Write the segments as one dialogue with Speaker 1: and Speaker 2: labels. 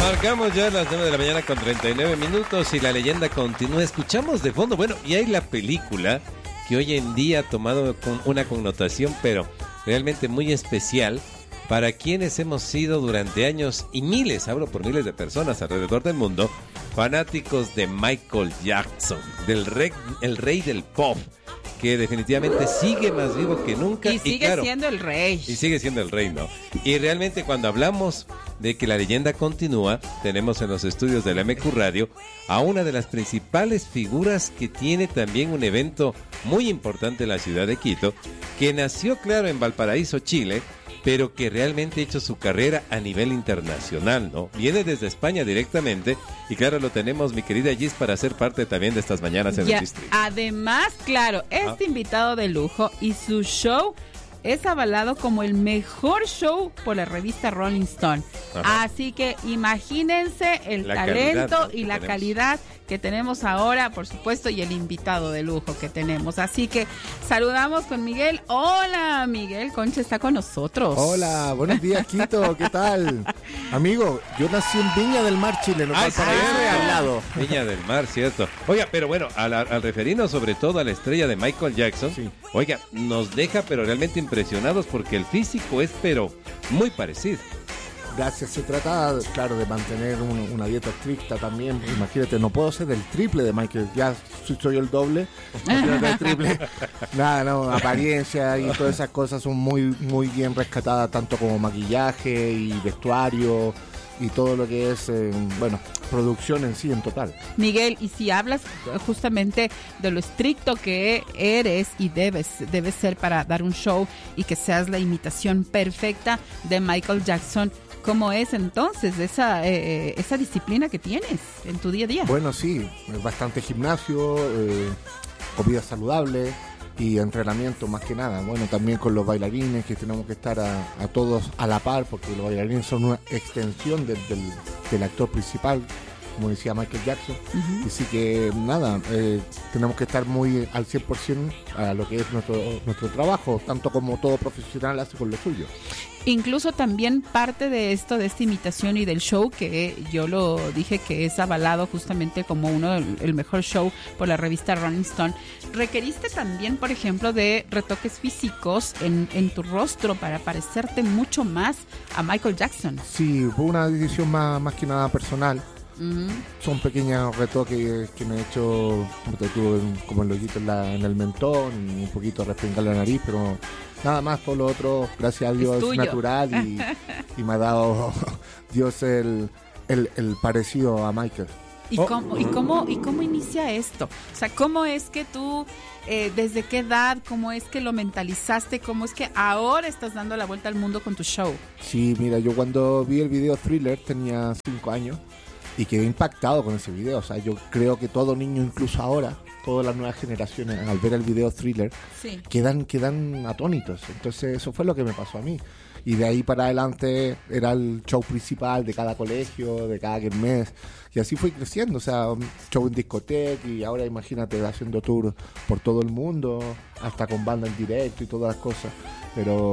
Speaker 1: Marcamos ya las 9 de la mañana con 39 minutos y la leyenda continúa. Escuchamos de fondo, bueno, y hay la película que hoy en día ha tomado una connotación, pero realmente muy especial para quienes hemos sido durante años y miles, hablo por miles de personas alrededor del mundo, fanáticos de Michael Jackson, el rey del pop, que definitivamente sigue más vivo que nunca.
Speaker 2: Y sigue siendo el rey.
Speaker 1: Y sigue siendo el rey, ¿no? Y realmente cuando hablamos de que la leyenda continúa, tenemos en los estudios de la MQ Radio a una de las principales figuras que tiene también un evento muy importante en la ciudad de Quito, que nació, claro, en Valparaíso, Chile, pero que realmente ha hecho su carrera a nivel internacional, ¿no? Viene desde España directamente y claro, lo tenemos, mi querida Gis, para ser parte también de estas mañanas en el distrito.
Speaker 2: Además, claro, invitado de lujo y su show es avalado como el mejor show por la revista Rolling Stone. Ajá. Así que imagínense el talento calidad, ¿no? y la calidad que tenemos ahora, por supuesto, y el invitado de lujo que tenemos. Así que saludamos con Miguel. Hola, Miguel Concha está con nosotros.
Speaker 3: Hola, buenos días, Quito. ¿Qué tal? Amigo, yo nací en Viña del Mar, Chile, no al lado.
Speaker 1: Viña del Mar, cierto. Oiga, pero bueno, al referirnos sobre todo a la estrella de Michael Jackson, sí. Oiga, nos deja pero realmente impresionados porque el físico es pero muy parecido.
Speaker 3: Gracias, se trata, claro, de mantener una dieta estricta también. Imagínate, no puedo ser el triple de Michael, ya soy el doble, el triple. Nada, no, apariencia y todas esas cosas son muy, muy bien rescatadas, tanto como maquillaje y vestuario y todo lo que es, bueno, producción en sí, en total.
Speaker 2: Miguel, y si hablas justamente de lo estricto que eres y debes ser para dar un show y que seas la imitación perfecta de Michael Jackson, ¿cómo es entonces esa disciplina que tienes en tu día a día?
Speaker 3: Bueno, sí, bastante gimnasio, comida saludable y entrenamiento más que nada. Bueno, también con los bailarines, que tenemos que estar a todos a la par, porque los bailarines son una extensión del actor principal, como decía Michael Jackson. Uh-huh. Así que nada, tenemos que estar muy al 100% a lo que es nuestro trabajo, tanto como todo profesional hace con lo suyo.
Speaker 2: Incluso también parte de esta imitación y del show, que yo lo dije que es avalado justamente como el mejor show por la revista Rolling Stone, requeriste también, por ejemplo, de retoques físicos en tu rostro para parecerte mucho más a Michael Jackson.
Speaker 3: Sí, fue una decisión más que nada personal.
Speaker 2: Uh-huh.
Speaker 3: Son pequeños retoques que me he hecho, como el hoyito en el mentón y un poquito respingar la nariz, pero nada más. Todo lo otro, gracias a Dios, es natural y me ha dado Dios el parecido a Michael.
Speaker 2: ¿Y cómo inicia esto? O sea, ¿cómo es que tú, desde qué edad, cómo es que lo mentalizaste, cómo es que ahora estás dando la vuelta al mundo con tu show?
Speaker 3: Sí, mira, yo cuando vi el video Thriller tenía 5 años. Y quedé impactado con ese video. O sea, yo creo que todo niño, incluso ahora, todas las nuevas generaciones, al ver el video Thriller, sí, quedan atónitos. Entonces, eso fue lo que me pasó a mí. Y de ahí para adelante era el show principal de cada colegio, de cada mes. Y así fui creciendo. O sea, show en discoteca y ahora imagínate haciendo tour por todo el mundo, hasta con banda en directo y todas las cosas. Pero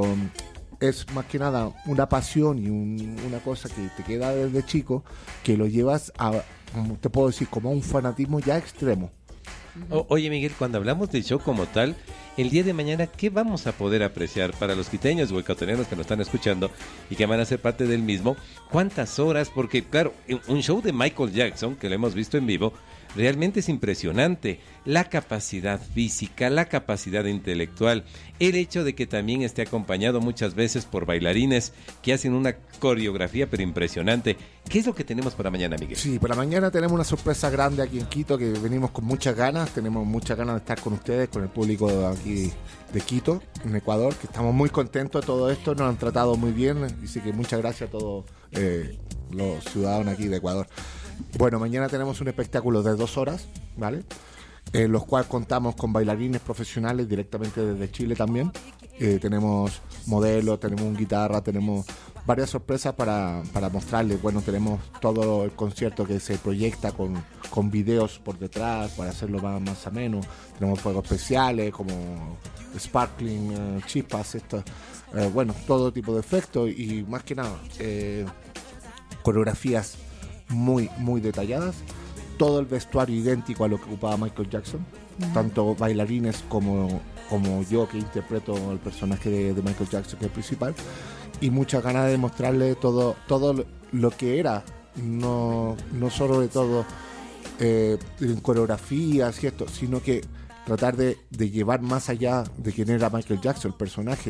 Speaker 3: es más que nada una pasión y una cosa que te queda desde chico, que lo llevas a, te puedo decir, como a un fanatismo ya extremo.
Speaker 1: Oye, Miguel, cuando hablamos del show como tal, el día de mañana, ¿qué vamos a poder apreciar para los quiteños o ecuatorianos que nos están escuchando y que van a ser parte del mismo? ¿Cuántas horas? Porque, claro, un show de Michael Jackson, que lo hemos visto en vivo, realmente es impresionante. La capacidad física, la capacidad intelectual, el hecho de que también esté acompañado muchas veces por bailarines que hacen una coreografía pero impresionante. ¿Qué es lo que tenemos para mañana, Miguel?
Speaker 3: Sí, para mañana tenemos una sorpresa grande aquí en Quito, que venimos con muchas ganas. Tenemos muchas ganas de estar con ustedes, con el público de aquí de Quito, en Ecuador, que estamos muy contentos de todo esto. Nos han tratado muy bien, así que muchas gracias a todos los ciudadanos aquí de Ecuador. Bueno, mañana tenemos un espectáculo de 2 horas, ¿vale? En los cuales contamos con bailarines profesionales directamente desde Chile también. Tenemos modelos, tenemos guitarra, tenemos varias sorpresas para mostrarles. Bueno, tenemos todo el concierto que se proyecta con videos por detrás para hacerlo más ameno. Tenemos fuegos especiales como sparkling, chispas, bueno, todo tipo de efectos y más que nada coreografías muy, muy detalladas. Todo el vestuario idéntico a lo que ocupaba Michael Jackson, tanto bailarines como yo, que interpreto el personaje de Michael Jackson, que es el principal, y muchas ganas de mostrarle todo lo que era, no solo de todo en coreografías y esto, sino que tratar de llevar más allá de quién era Michael Jackson, el personaje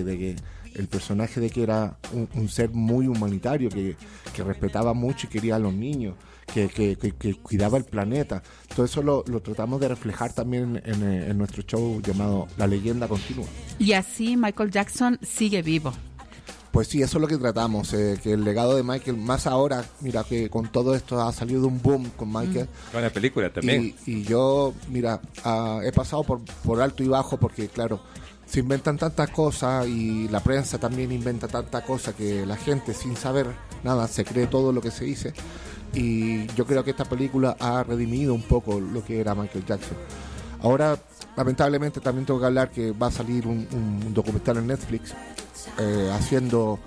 Speaker 3: de que era un ser muy humanitario, que respetaba mucho y quería a los niños, que cuidaba el planeta. Todo eso lo tratamos de reflejar también en nuestro show llamado La Leyenda Continúa.
Speaker 2: Y así Michael Jackson sigue vivo.
Speaker 3: Pues sí, eso es lo que tratamos, que el legado de Michael, más ahora, mira que con todo esto ha salido un boom con Michael.
Speaker 1: Con la película también.
Speaker 3: Y yo, mira, he pasado por alto y bajo porque, claro, se inventan tantas cosas y la prensa también inventa tantas cosas que la gente, sin saber nada, se cree todo lo que se dice. Y yo creo que esta película ha redimido un poco lo que era Michael Jackson. Ahora, lamentablemente, también tengo que hablar que va a salir un documental en Netflix haciendo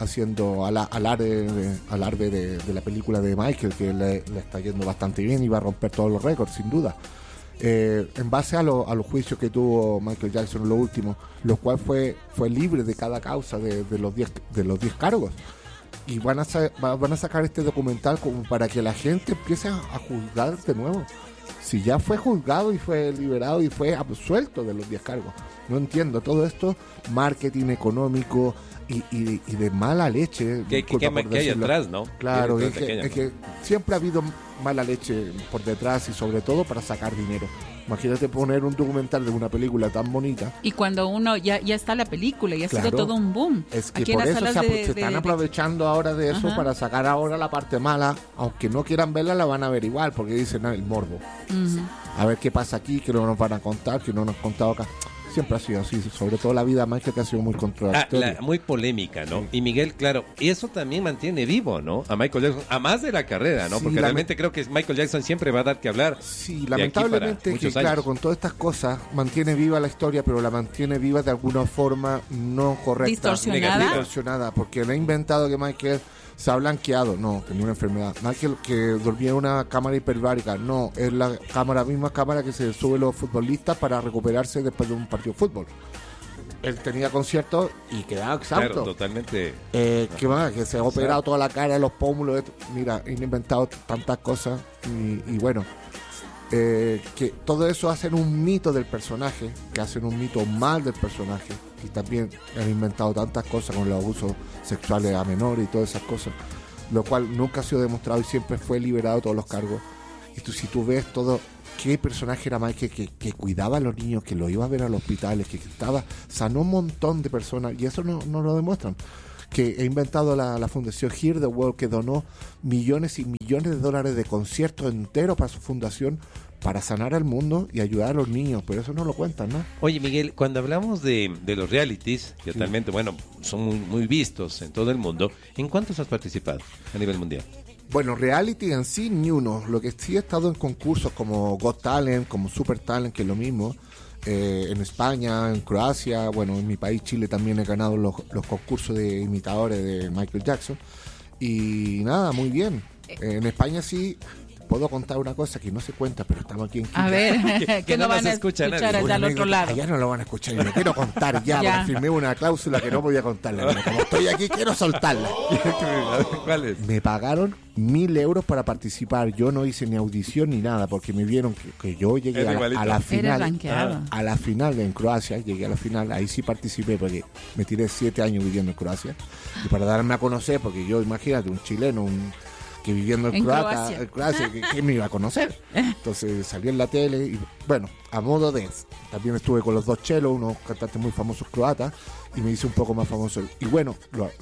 Speaker 3: alarde de la película de Michael, que le está yendo bastante bien y va a romper todos los récords, sin duda. En base a los juicios que tuvo Michael Jackson en lo último, lo cual fue libre de cada causa de los 10 cargos. Y van a sacar este documental como para que la gente empiece a juzgar de nuevo. Si ya fue juzgado y fue liberado y fue absuelto de los 10 cargos. No entiendo todo esto, marketing económico y de mala leche.
Speaker 1: ¿Qué hay atrás, no?
Speaker 3: Claro, es que siempre ha habido mala leche por detrás y sobre todo para sacar dinero. Imagínate poner un documental de una película tan bonita.
Speaker 2: Y cuando uno ya está la película y ha
Speaker 3: claro,
Speaker 2: sido todo un boom.
Speaker 3: Es que por eso se están aprovechando ahora de eso para sacar ahora la parte mala. Aunque no quieran verla, la van a ver igual porque dicen el morbo. A ver qué pasa aquí, que no nos van a contar, que no nos han contado acá. Siempre ha sido así, sobre todo la vida Michael, que ha sido muy controversial.
Speaker 1: Muy polémica, ¿no? Y Miguel, claro, eso también mantiene vivo, ¿no? A Michael Jackson, a más de la carrera, ¿no? Porque realmente creo que Michael Jackson siempre va a dar que hablar.
Speaker 3: Sí, lamentablemente que claro, con todas estas cosas mantiene viva la historia, pero la mantiene viva de alguna forma no correcta. Distorsionada, porque le ha inventado que Michael se ha blanqueado, no, tenía una enfermedad. Michael que dormía en una cámara hiperbárica, no, es la misma cámara que se sube los futbolistas para recuperarse después de un partido de fútbol. Él tenía conciertos y quedaba exhausto.
Speaker 1: Claro, totalmente.
Speaker 3: ¿Qué más? Que se ha operado toda la cara, los pómulos, mira, han inventado tantas cosas y bueno, que todo eso hacen un mito del personaje, que hacen un mito mal del personaje. Y también han inventado tantas cosas con los abusos sexuales a menores y todas esas cosas, lo cual nunca ha sido demostrado y siempre fue liberado de todos los cargos. Y si tú ves todo, qué personaje era Michael, que cuidaba a los niños, que lo iba a ver a los hospitales, que sanó un montón de personas, y eso no lo demuestran. Que he inventado la fundación Hear the World, que donó millones y millones de dólares de conciertos enteros para su fundación, para sanar al mundo y ayudar a los niños, pero eso no lo cuentan, ¿no?
Speaker 1: Oye, Miguel, cuando hablamos de los realities, que totalmente, bueno, son muy, muy vistos en todo el mundo, ¿en cuántos has participado a nivel mundial?
Speaker 3: Bueno, reality en sí ni uno. Lo que sí he estado en concursos como Got Talent, como Super Talent, que es lo mismo, en España, en Croacia, bueno, en mi país, Chile, también he ganado los concursos de imitadores de Michael Jackson. Y nada, muy bien. En España sí... Puedo contar una cosa que no se cuenta, pero estamos aquí en Quito.
Speaker 2: A ver, que no van a escuchar allá al otro lado.
Speaker 3: Allá no lo van a escuchar y me quiero contar ya, porque firmé una cláusula que no podía contarla. Como estoy aquí, quiero soltarla.
Speaker 1: ¿Cuál es?
Speaker 3: Me pagaron 1.000 euros para participar. Yo no hice ni audición ni nada, porque me vieron que yo llegué a la final. A la final en Croacia, llegué a la final. Ahí sí participé, porque me tiré 7 años viviendo en Croacia. Y para darme a conocer, porque yo, imagínate, un chileno, que viviendo en Croacia, que me iba a conocer. Entonces salí en la tele y bueno, a modo de... También estuve con los dos chelos, unos cantantes muy famosos croatas, y me hice un poco más famoso. Y bueno,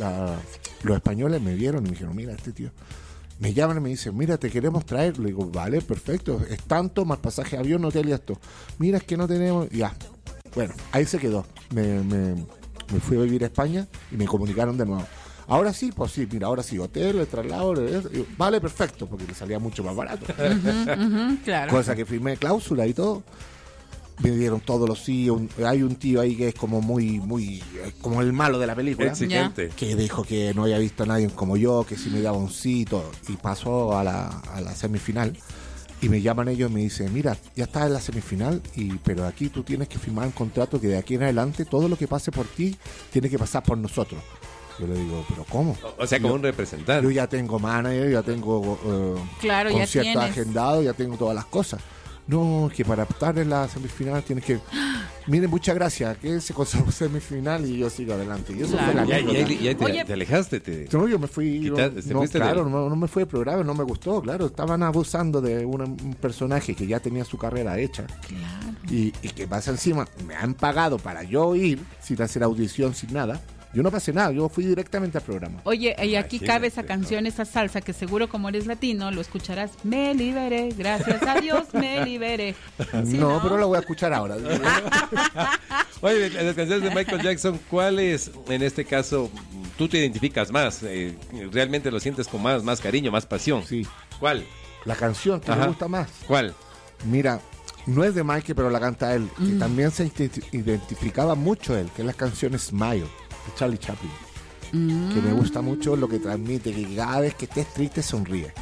Speaker 3: los españoles me vieron y me dijeron, mira, este tío... Me llaman y me dicen, mira, te queremos traer. Le digo, vale, perfecto, es tanto, más pasaje de avión, hotel y esto. Mira, es que no tenemos... Ya, bueno, ahí se quedó. Me fui a vivir a España y me comunicaron de nuevo. Ahora sí, pues sí, mira, ahora sí, hotel, el traslado, vale, perfecto, porque le salía mucho más barato.
Speaker 2: Claro.
Speaker 3: Cosa que firmé cláusula y todo. me dieron todos los sí. Hay un tío ahí que es como muy como el malo de la película.
Speaker 1: Exigente.
Speaker 3: Que dijo que no había visto a nadie como yo, que si me daba un sí y todo. Y pasó a la semifinal. Y me llaman ellos y me dicen, mira, ya estás en la semifinal, pero aquí tú tienes que firmar un contrato que de aquí en adelante todo lo que pase por ti tiene que pasar por nosotros. Yo le digo, ¿pero cómo?
Speaker 1: O sea, como un representante.
Speaker 3: Yo ya tengo manager, ya tengo conciertos agendados, ya tengo todas las cosas. No, que para estar en la semifinal tienes que... Miren, muchas gracias, quédense con su semifinal y yo sigo adelante. Y eso fue la
Speaker 1: ya te alejaste.
Speaker 3: No, yo me fui... No me fui de programa, no me gustó, claro. Estaban abusando de un personaje que ya tenía su carrera hecha.
Speaker 2: Claro.
Speaker 3: Y que pasa encima, me han pagado para yo ir, sin hacer audición, sin nada. Yo no pasé nada, yo fui directamente al programa.
Speaker 2: Oye, y aquí cabe esa canción, esa salsa, que seguro como eres latino, lo escucharás. Me liberé, gracias a Dios me liberé. ¿Sí,
Speaker 3: no, pero la voy a escuchar ahora.
Speaker 1: Oye, las canciones de Michael Jackson, ¿cuáles, en este caso, tú te identificas más? ¿Realmente lo sientes con más cariño, más pasión?
Speaker 3: Sí.
Speaker 1: ¿Cuál?
Speaker 3: La canción que me gusta más.
Speaker 1: ¿Cuál?
Speaker 3: Mira, no es de Michael, pero la canta él. Que también se identificaba mucho él, que es la canción Smile, de Charlie Chaplin, que me gusta mucho lo que transmite, que cada vez que estés triste sonríe.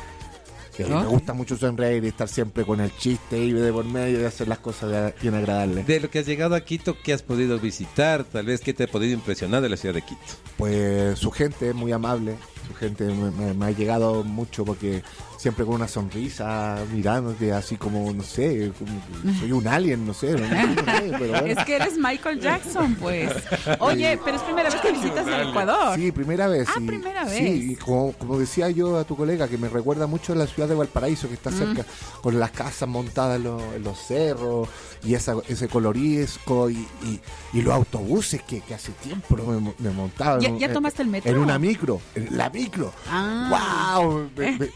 Speaker 3: Me gusta mucho sonreír y estar siempre con el chiste y de por medio y hacer las cosas bien agradables.
Speaker 1: De lo que has llegado a Quito, ¿qué has podido visitar? Tal vez, ¿qué te ha podido impresionar de la ciudad de Quito?
Speaker 3: Pues su gente es muy amable, su gente me ha llegado mucho porque siempre con una sonrisa, mirándote así como, no sé, como, soy un alien, no sé. Pero bueno.
Speaker 2: Es que eres Michael Jackson, pues. Oye, pero es primera vez que visitas el Ecuador.
Speaker 3: Sí, primera vez.
Speaker 2: Primera vez.
Speaker 3: Sí, y como decía yo a tu colega, que me recuerda mucho a la ciudad de Valparaíso, que está cerca, con las casas montadas en los cerros, y ese colorisco, y los autobuses que hace tiempo me montaba.
Speaker 2: ¿Ya tomaste el metro?
Speaker 3: En una micro, la micro. ¡Wow!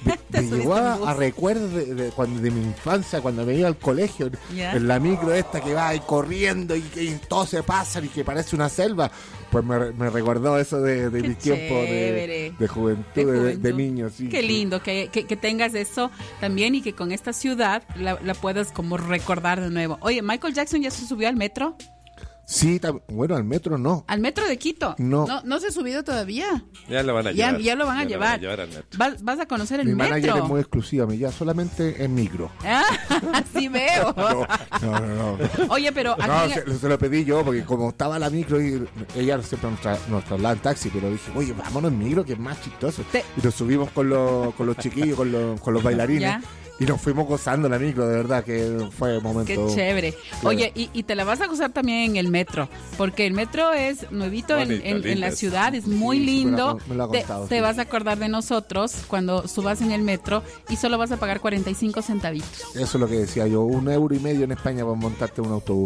Speaker 3: Me llegó a recuerdos de mi infancia, cuando me iba al colegio, en la micro esta que va ahí corriendo y que todos se pasan y que parece una selva. Pues me recordó eso de mi tiempo de juventud, de niño. Sí,
Speaker 2: qué lindo que tengas eso también y que con esta ciudad la puedas como recordar de nuevo. Oye, ¿Michael Jackson ya se subió al metro?
Speaker 3: Sí, bueno, al metro no.
Speaker 2: ¿Al metro de Quito?
Speaker 3: No
Speaker 2: se ha subido todavía.
Speaker 1: Ya lo van a llevar.
Speaker 2: Ya lo van a llevar. Vas a conocer el metro.
Speaker 3: Mi manager es muy exclusiva, me lleva solamente en micro.
Speaker 2: Así veo.
Speaker 3: No.
Speaker 2: Oye, pero
Speaker 3: aquí... se lo pedí yo, porque como estaba la micro y ella siempre nos traslada en taxi, pero dije, oye, vámonos en micro, que es más chistoso. Y nos subimos con los chiquillos, con los bailarines. ¿Ya? Y nos fuimos gozando la micro, de verdad, que fue un momento...
Speaker 2: Qué chévere. Claro. Oye, y te la vas a gozar también en el metro, porque el metro es nuevito en la ciudad, es muy lindo.
Speaker 3: Me lo ha contado,
Speaker 2: te vas a acordar de nosotros cuando subas en el metro y solo vas a pagar 45 centavitos.
Speaker 3: Eso es lo que decía yo, 1,5 € en España para montarte un autobús.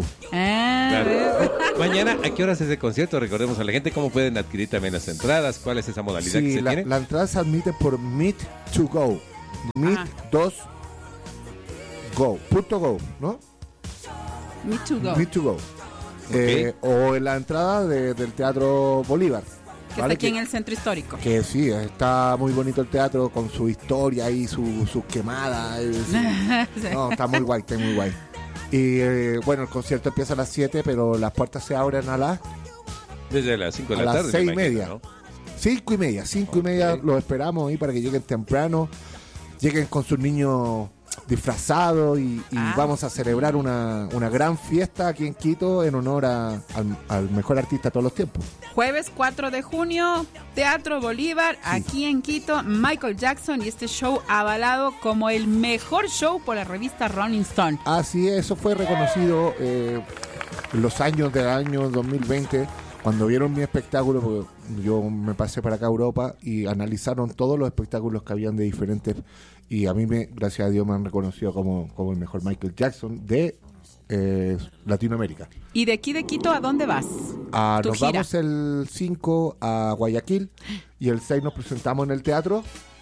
Speaker 1: Claro. Mañana, ¿a qué horas es el concierto? Recordemos a la gente cómo pueden adquirir también las entradas, cuál es esa modalidad que se tiene.
Speaker 3: La entrada se admite por Meet2Go. Meet2Go, ¿no?
Speaker 2: Meet2Go.
Speaker 3: Okay. O en la entrada del Teatro Bolívar.
Speaker 2: Que está aquí en el centro histórico.
Speaker 3: Que sí, está muy bonito el teatro con su historia y sus quemadas. Sí. No, está muy guay, Y bueno, el concierto empieza a las 7, pero las puertas se abren
Speaker 1: desde las 5 de la tarde.
Speaker 3: A las 6:30. ¿No? 5:30 los esperamos ahí para que lleguen temprano. Lleguen con sus niños disfrazados y vamos a celebrar una gran fiesta aquí en Quito en honor al mejor artista de todos los tiempos.
Speaker 2: Jueves 4 de junio, Teatro Bolívar, aquí en Quito, Michael Jackson, y este show avalado como el mejor show por la revista Rolling Stone.
Speaker 3: Así es, eso fue reconocido en los años del año 2020, cuando vieron mi espectáculo, porque yo me pasé para acá a Europa y analizaron todos los espectáculos que habían de diferentes, y a mí, gracias a Dios, me han reconocido como el mejor Michael Jackson de Latinoamérica.
Speaker 2: ¿Y de aquí de Quito a dónde vas?
Speaker 3: Nos vamos el 5 a Guayaquil y el 6 nos presentamos en el teatro.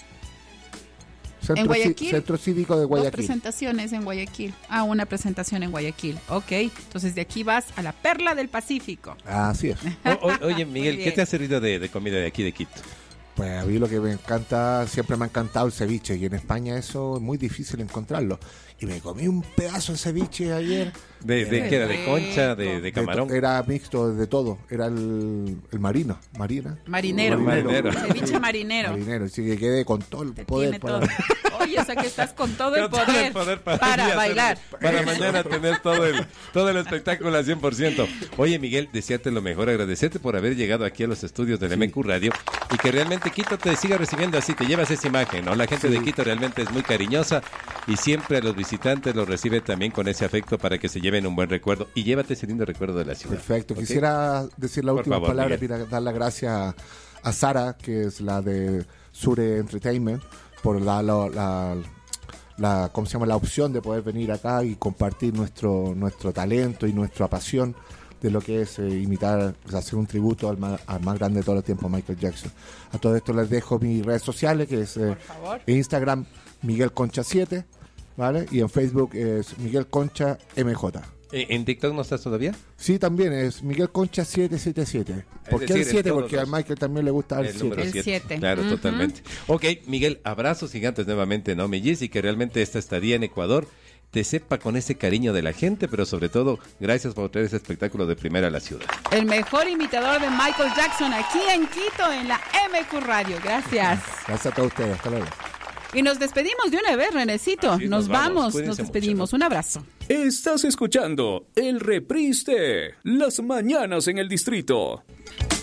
Speaker 2: ¿En Guayaquil?
Speaker 3: Centro Cívico de Guayaquil.
Speaker 2: 2 presentaciones en Guayaquil. Una presentación en Guayaquil. Ok, entonces de aquí vas a la Perla del Pacífico.
Speaker 3: Así es.
Speaker 1: Oye, Miguel, ¿qué te ha servido de comida de aquí de Quito?
Speaker 3: Pues a mí lo que me encanta, siempre me ha encantado el ceviche, y en España eso es muy difícil encontrarlo. Y me comí un pedazo de ceviche ayer.
Speaker 1: ¿De qué era? ¿De concha? ¿De camarón?
Speaker 3: Era mixto de todo. Era el marinero.
Speaker 2: Ceviche marinero.
Speaker 3: Marinero, así que quedé con todo el poder para...
Speaker 2: Oye, o sea que estás con todo el poder para bailar.
Speaker 1: Para mañana tener todo el espectáculo al 100%. Oye, Miguel, desearte lo mejor, agradecerte por haber llegado aquí a los estudios del MQ Radio y que realmente Quito te siga recibiendo así, te llevas esa imagen, ¿no? La gente de Quito realmente es muy cariñosa y siempre a los visitantes los recibe también con ese afecto para que se lleven un buen recuerdo y llévate ese lindo recuerdo de la ciudad.
Speaker 3: Perfecto.
Speaker 1: ¿Okay?
Speaker 3: Quisiera decir la última palabra, para dar las gracias a Sara, que es la de Sure Entertainment, por la ¿cómo se llama? La opción de poder venir acá y compartir nuestro talento y nuestra pasión de lo que es imitar, hacer un tributo al más grande de todos los tiempos, Michael Jackson. A todo esto les dejo mis redes sociales, que es Instagram Miguel Concha 7, ¿vale? Y en Facebook es Miguel Concha MJ.
Speaker 1: ¿En TikTok no estás todavía?
Speaker 3: Sí, también es Miguel Concha 777. ¿Por qué el 7? Porque a Michael también le gusta el 7.
Speaker 1: El 7. Claro, totalmente. Ok, Miguel, abrazos gigantes nuevamente, ¿no, Millis? Y que realmente esta estadía en Ecuador te sepa con ese cariño de la gente, pero sobre todo, gracias por traer ese espectáculo de primera a la ciudad.
Speaker 2: El mejor imitador de Michael Jackson aquí en Quito, en la MQ Radio. Gracias.
Speaker 3: Gracias a todos ustedes. Hasta luego.
Speaker 2: Y nos despedimos de una vez, Renecito.
Speaker 1: Así
Speaker 2: nos vamos, nos despedimos.
Speaker 1: Mucho.
Speaker 2: Un abrazo.
Speaker 4: Estás escuchando el reprise de Las Mañanas en el Distrito.